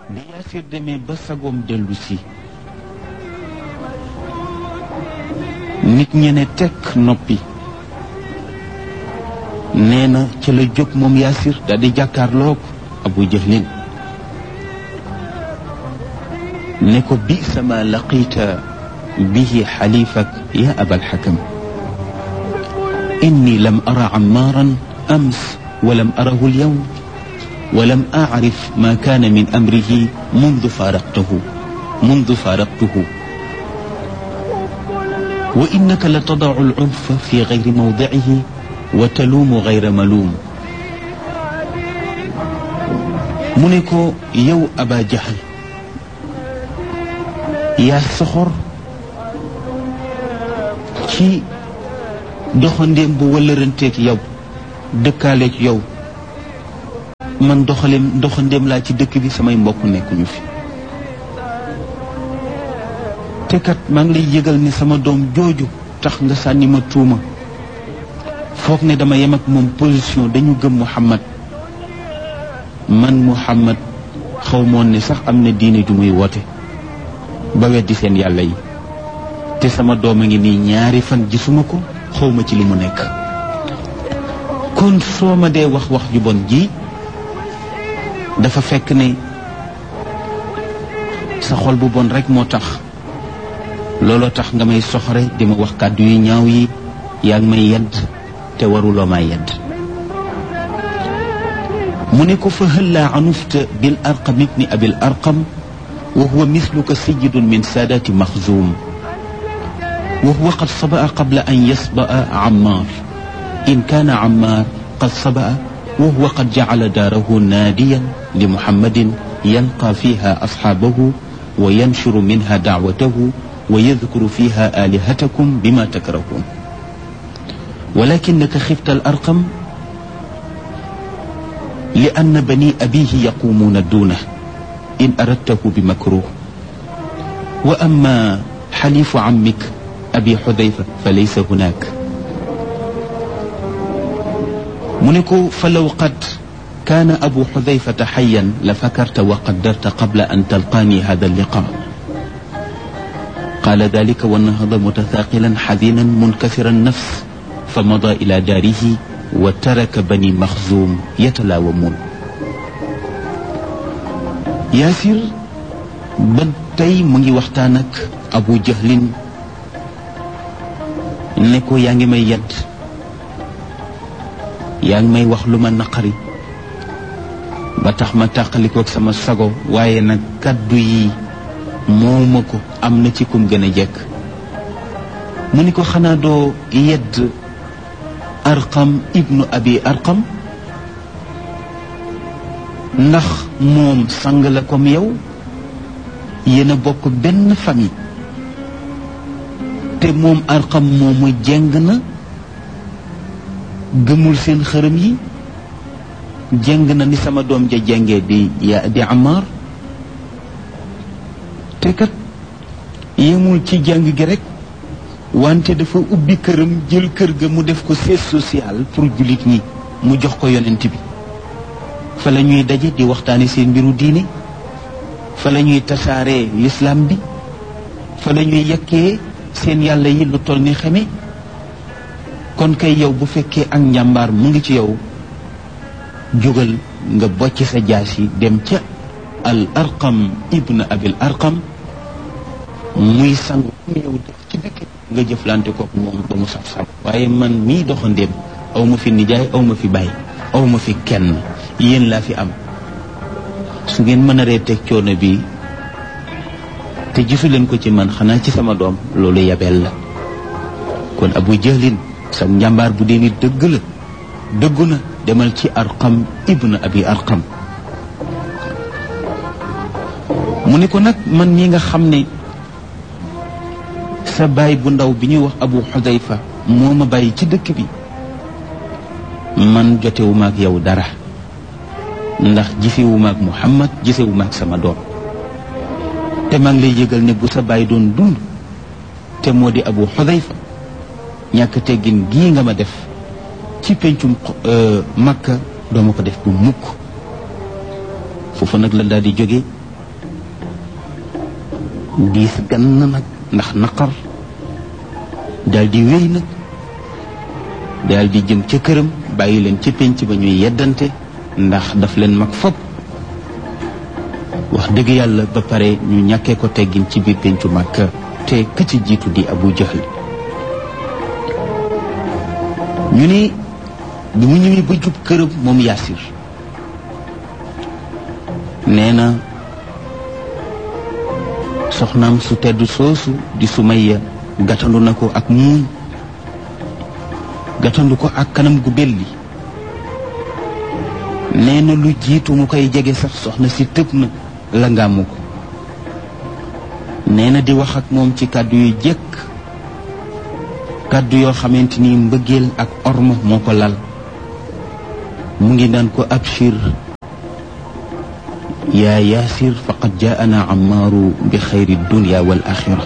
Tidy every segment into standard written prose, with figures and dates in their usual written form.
bi Yaasir demee ba sagoom dellu si nit ñe ne tekk noppi nee na ca la jóg moom Yaasir daal di jàkkaarloog Abu Jahlin ne ko bi sama laqita bihi xalifak ya abal xakam inni lam ara Ammaaran ams walam arahu alyawm walam aarif ma kaana min amrihi mundu faaraqtuhu wa innaka la tadacu alcunfa fi gayri mawdicihi wa taluumu gayra maluum mu ne ko yow Aba Jahl yaa soxor ci doxandéem bu wëllëranteeg yow dëkkaaleeg yow man doxandéem laa ci dëkk bi samay mbokk nekkuñu fi te kat maa ngi lay yëgal ni sama doom jooju tax nga sànni ma tuuma foog ne dama yem ak moom position dañu gëm Muhammad man Muhammad xaw moon ne sax am na diine ju muy woote ba weddi seen yàlla yi te sama doom a ngi nii ñaari fan gisuma ko xawma ci li mu nekk kon soo ma dee wax ju bon ji dafa fekk ne sa xol bu bon rek moo tax looloo tax nga may soxore di ma wax kàddu yu ñaaw yi yaa ngi may yedd te waruloo may yedd mu ne ko fa hëllaa anufta bil arqam ibni abil arqam wa huwa misluka sayyidun min saadaati maxzuum wa huwa qad sabaa qabla an yasbaa Ammaar in kaana Ammaar qad sabaa wa huwa qad jacala daarahu naadiyan li Muhammadin yalqaa fiiha asxaabahu wa yanshuru minha dacwatahu wa yadkuru fiiha aalihatakum bima takrahuun walakinaka xifta al arqam li anna bani abiihi yaquumuuna duunahu in aradtahu bi makruh wa amma xalifu ammik abi xudayfa fa laysa hunaak mu ne ko fa law qad kaana abu xudayfata xayan la fakarta wa qaddarta qabla an talqaani hada alliqa qaala dalika wa nahada mutathaqilan xadinan munkasira annafs fa mada ila daarihi wa taraka bani maxzuum yatalaawamuun Yaasir ba tey mu ngi waxtaan ak Abu Jahlin ne ko yaa ngi may yedd yaa ngi may wax lu ma naqari ba tax ma tàqalikook sama sago waaye nag kàddu yi mooma ko am na ci kum gën a jekk mu ni ko xanaa doo yedd Arqam ibnu Abi Arqam ndax moom sang la comme yow yéen a bokk benn famille te moom Arqam moomu jeng na gëmul seen xërëm yi jeng na ni sama doom ja jengee di Ammaar te kat yemul ci jàng gi rek wante dafa ubbi këram jël kër ga mu def ko siège social pour jullit ñi mu jox ko yonent bi fa la ñuy daje di waxtaane seen mbiru diine fa la ñuy tasaaree lislaam bi fa la ñuy yekkee seen yàlla yi lu toll ni xeme kon kay yow bu fekkee ak njàmbaar mu ngi ci yow jógal nga bocc sa jaas yi dem ca al arqam ibn abil arqam muy sangu yow def ci dëkk nga jëflante kook moom ba mu saf-saf waaye man mii doxandéem aw ma fi nijaay aw ma fi baay aw ma fi kenn yéen laa fi am su ngeen mën a ree teg coono bi te gisu leen ko ci man xanaa ci sama doom loolu yabeel la kon Abu Jahlin sa njàmbaar bu dee ni dëgg la dëggu na demal ci Arqam ibn Abi Arqam mu ne ko nag man ñi nga xam ne sa baay bu ndaw bi ñuy wax Abu Xudayfa moo ma bàyyi ci dëkk bi man jotewuma ak yow dara ndax gisewuma ak Muhammad gisewuma ak sama doom te maa ngi lay yëgal ne bu sa baay doon dund te moo di Abu Xudayfa ñàkk teggin gii nga ma def ci pencum Makka dooma ko def bu mukk foofu nag la daal di jóge diis gann nag ndax naqar daal di wéy nag daal di jëm ca këram bàyyi leen ca pénc ba ñuy yeddante ndax daf leen mag fopp wax dëgg yàlla ba pare ñu ñàkkee ko teggin ci biir péncu Makka te ka ci jiitu di Abu Jahl ñu ni bi mu ñëwee ba jub këram moom Yaasir nee na soxnaam su tedd soosu di Sumayya gàttandu na ko ak muuñ gàttandu ko ak kanam gu belli nee na lu jiitu mu koy jege sax soxna si tëb na la ngaamu ko nee na di wax ak moom ci kàddu yu jekk kàddu yoo xamante ni mbëggeel ak orma moo ko lal mu ngi naan ko abshir yaa Yaasir faqad jaana Ammaaru bi xayri dunya wal axira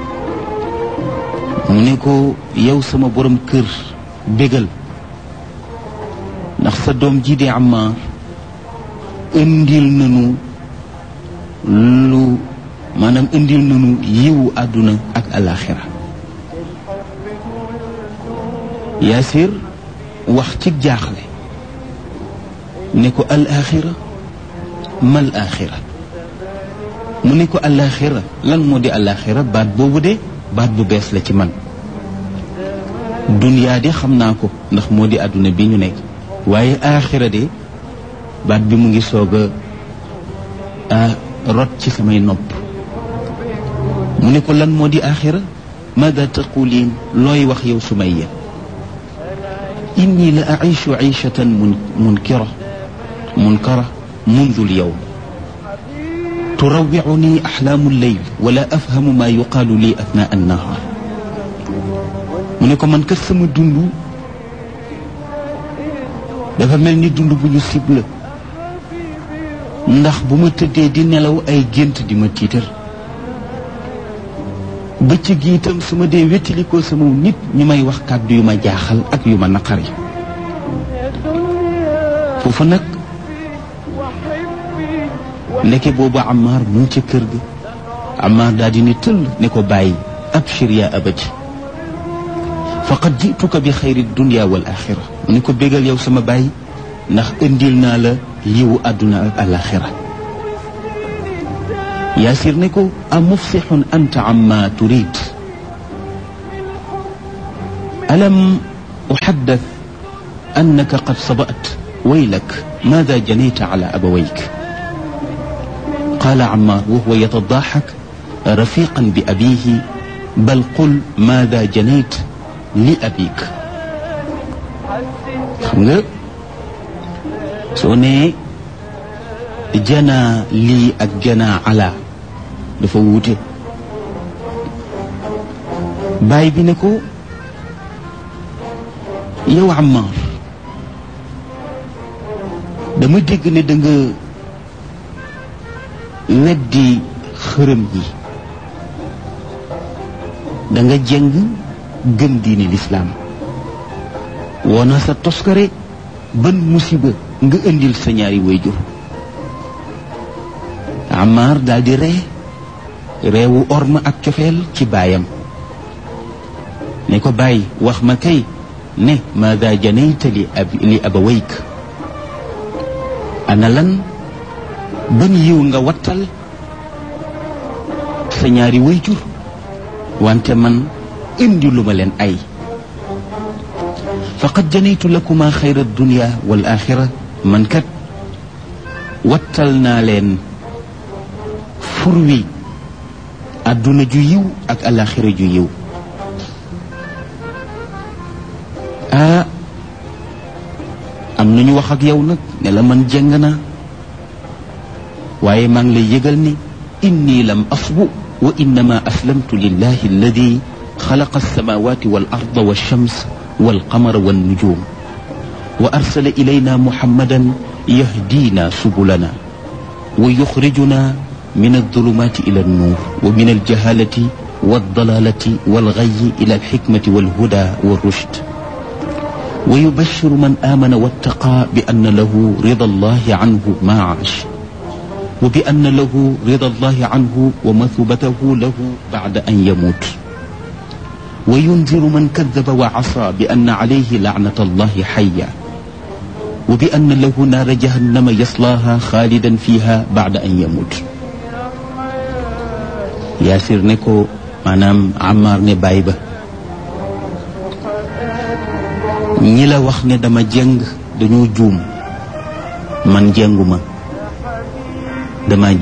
mu ne ko yow sama borom kër bégal ndax sa doom ji di Ammaar indil nanu indil nanu yiwu àdduna ak alaxira Yaasir wax ci jaaxle ne ko alaxira mal axira mu ne ko alaxira lan moo di alaxira baat boobu de baat bu bees la ci man duniyaa de xam naa ko ndax moo di àdduna bi ñu nekk waaye axira de baat bi mu ngi soog a rot ci samay nopp mu ne ko lan moo di axira maada taquliin looy wax yow Sumayya inni la aishu aishatan munkara منذ اليوم تروعني أحلام الليل ولا أفهم ما يقال لي أثناء النهار mu ne ko man kat sama dund dafa mel ni dund bu ñu ciblé ndax bu ma tëddee di nelaw ay gént di ma tiital bëccëg gi itam su ma dee wéttalikoo sama nit ñu may wax kàddu yu ma jaaxal ak yu ma naqari foofu nag ndeke boobu Ammaar mu ngi ca kër ga Ammaar daal di ne tëll ne ko bàyyi abshir yaa abati faqad jituka bi xayri dunya wal axira mu ne ko bégal yow sama bàyyi ndax indil naa la yiwu àdduna ak alaxira Yaasir ne ko a mufsixun anta amma turid alam uxaddath annaka qad sabat waylak maada janayta ala abawayk قال عمار وهو يتضاحك رفيقا بأبيه بل قل ماذا جنيت لأبيك سوني جنا لي ak jana ala dafa wuute baay bi ne ko yow Ammar dama dégg ne da nga weddi xërëm yi da nga jëng gëm diini lislaam woona sa toskare ban musiba nga indil sa ñaari wayjur Ammaar daal di reewu orma ak cofeel ci baayam ne ko bàyyi wax ma kay ne maada janayta li abawayk ana lan ban yiw nga wattal sa ñaari wayjur wante man indi lu ma leen ay faqad janaytu lakuma xayra dunya wal axira man kat wattal naa leen furwi àdduna ju yiw ak alaxira ju yiw am nañu wax ak yow nag ne la man jeng naa waaye maa ngi lay yëgal ni inni lam asbu wa innama aslamtu lillahi alladi xalaqa alsamawati wal arda walshams walqamara wannujum wa arsala ilayna muhammadan yahdina subulana wa yuxrijuna min aldulumati ila alnuur wa min aljahalati waldalalati walgayi ila alxikmati walhuda walrushd wa yubashiru man amana wattaqa bi anna lahu rida allahi anhu ma aash wa bi anna lahu rida allahi anhu wa mathubatahu lahu bacda an yamut wa yunziru man kadaba wa asa bi anna alayhi lacnata allahi xaya wa bi anna lahu naara jahannama yaslaaha xaalidan fiha bacda an yamut. Yaasir ne ko maanaam Ammaar ne baay ba ñi la wax ne dama jeng dañoo juum, man jenguma, dama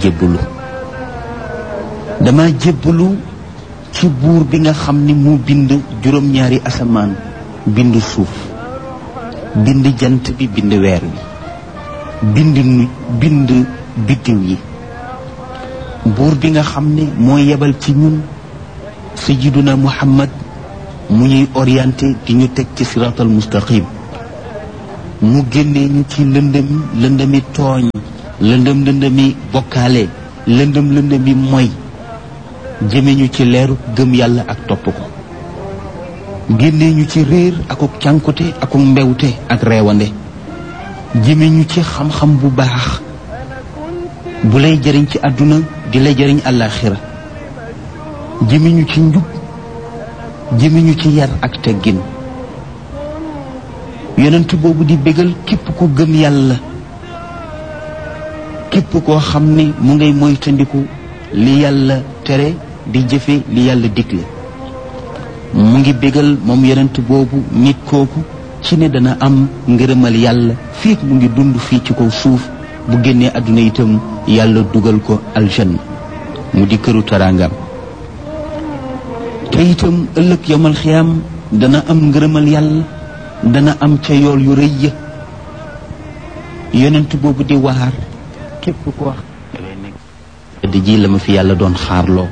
jébbalu ci buur bi nga xam ni mu bind juróom-ñaari asamaan, bind suuf, bind jant bi, bind weer wi, bind biddiw yi, buur bi nga xam ne moo yebal ci ñun sayyiduna Muhammad mu ñuy orienté di ñu teg ci siraatal mustaqim, mu génnee ñu ci lëndëmi tooñ, lëndëmi bokkaale, lëndëmi moy, jëme ñu ci leeru gëm yàlla ak topp ko, génnee ñu ci réer akuk cànkute akuk mbewte ak reewande, jëme ñu ci xam-xam bu baax bu lay jëriñ ci àdduna di lay jëriñ àllaaxira, jëme ñu ci njub, jëme ñu ci yar ak teggin. yonent boobu di bégal képp ku gëm yàlla, képp koo xam ne mu ngay moytandiku li yàlla tere di jëfe li yàlla digle. mu ngi bégal moom yonent boobu nit kooku ci ne dana am ngërëmal yàlla fii mu ngi dund fii ci kaw suuf, bu génnee àdduna itam yàlla dugal ko aljanna mu di këru taraangam. te itam ëllëg yawmal xiyaam dana am ngërëmal yàlla, dana am ca yool yu rëy ya. yonent boobu di waar képp ko wax di ji la ma fi yàlla doon xaarloo.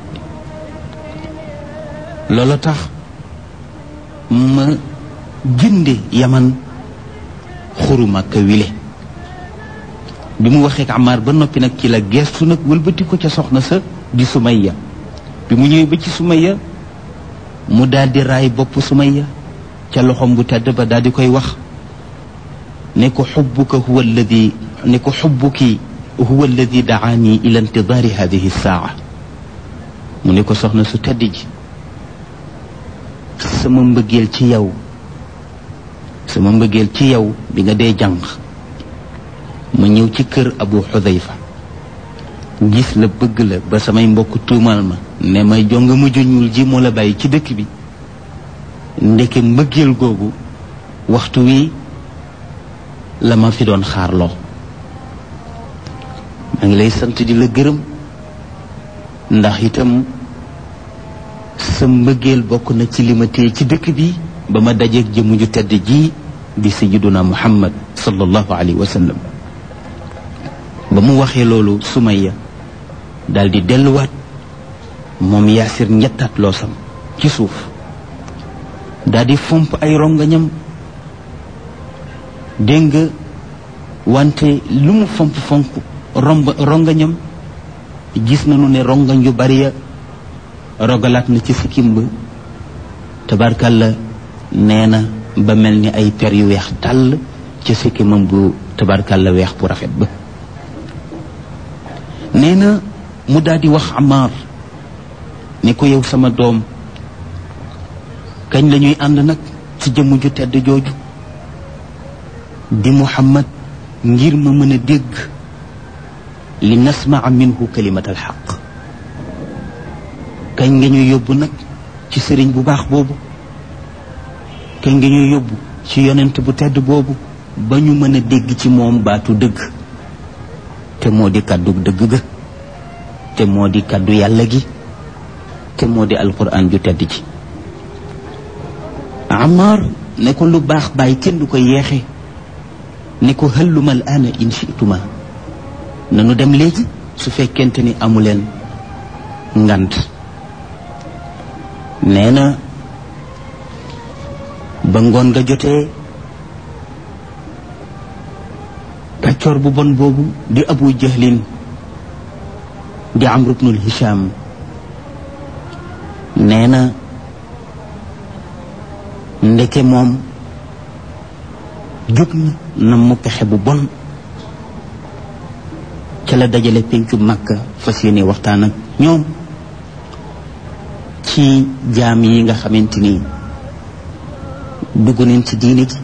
loola tax ma jënde Yaman xuru Makka wile. bi mu waxee ak Ammaar ba noppi nag ci la geestu nag wëlbati ko ca soxna sa di Sumayya. bi mu ñëwee ba ci Sumayya mu daldi raay bopp Sumayya ca loxom bu tedd ba daldi koy wax ne ko xubbuka huwa alladi ne ko xubbuki huwa alladi daani ila intidaari hadihi saa. mu ne ko soxna su tedd ji, sama mbëggeel ci yow bi nga dee jàng ma ñëw ci kër Abu Xudayfa gis la bëgg la ba samay mbokk tuumal ma ne may jonga mu juñul ji moo la bàyyi ci dëkk bi. ndeke mbëggeel googu waxtu wi la ma fi doon xaarloo. maa ngi lay sant di la gërëm ndax itam sa mbëggeel bokk na ci li ma téye ci dëkk bi ba ma dajeeg jëmm ju tedd ji di sayyiduna Muhammad sallallahu alayhi wa sallam. ba mu waxee loolu Sumayya daal di delluwaat moom Yaasir ñettaat loosam ci suuf daal di fomp ay rongañam. dégg nga wante lu mu fomp rongañam gis nañu ne rongañ yu bari ya rogalaat na ci sikkim ba tabarkalla. nee na ba mel ni ay per yu weex tàll ci sikkimam bu tabarkalla weex bu rafet ba. nee na mu daal di wax Ammaar ne ko yow sama doom, kañ la ñuy ànd nag ci jëmm ju tedd jooju di Muhammad ngir ma mën a dégg li nasmaa minhu kalimat al xaq. kañ nga ñuy yóbbu nag ci sëriñ bu baax boobu, kañ nga ñuy yóbbu ci yonent bu tedd boobu ba ñu mën a dégg ci moom baatu dëgg, te moo di kàddu dëgg ga, te moo di kàddu yàlla gi, te moo di alquran ju tedd ci. Ammaar ne ko lu baax bàyyi kenn du ko yeexe, ne ko hëlluma al aana in shi'tuma, nanu dem léegi su fekkente ni amuleen ngant. nee na ba ngoon nga jotee kàccoor bu bon boobu di Abu Jahlin di Amr ibnul Hisham nee na ndeke moom jóg na mu pexe bu bon ca la dajale pencu Makka fas yéene waxtaan ak ñoom ci jaam yi nga xamante ni dugg nañ ci diine ji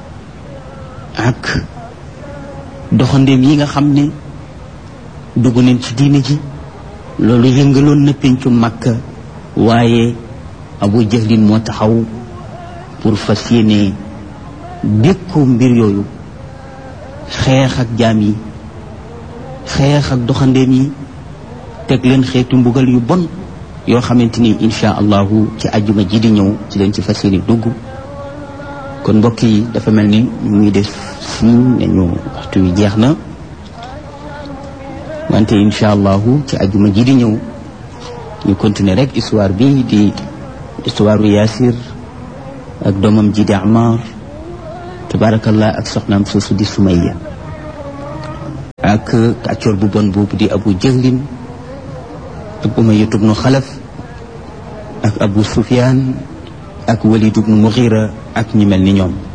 ak doxandeem yi nga xam ne dugg nañ ci diine ji. loolu yëngaloon na pencu Makka waaye Abu Jahlin moo taxaw pour fas yéene dékku mbir yooyu, xeex ak jaam yi, xeex ak doxandeem yi, teg leen xeetu mbugal yu bon yoo xamante ni insha allahu ci àjjuma ji di ñëw ci leen ci fas yéene dugg. kon mbokk yi dafa mel ni ñu ngi def signe ne ñu waxtu wi jeex na, wante insha allahu ci àjjuma ji di ñëw ñu continuer rek histoire bi di histoire u Yaasir ak doomam ji di Amar tabarakallah ak soxnaam soosu di Sumayya ak kàccoor bu bon boobu di Abu Jahlin ak Umayya ibnu Xalaf ak Abu Sufyaan ak Walid ibnu Mughira ak ñi mel ni ñoom.